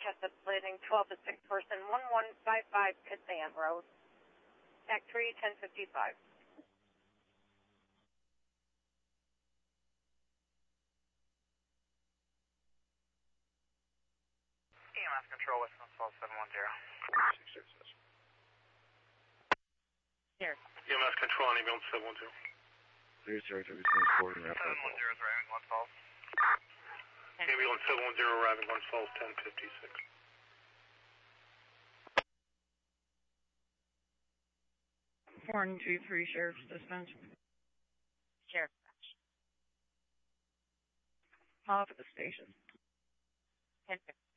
Chestnut Landing, 12 to 6 person, 1155 Kazan Road. Act 3, 1055. EMS control, West Falls 710. 666. Here. EMS control, ambulance 712. 303, 710 is arriving, West Falls. Ambulance 710 arriving, West Falls, 1056. Horn 2-3, Sheriff's Dispatch. Sheriff's Dispatch. Off at the station. 1050.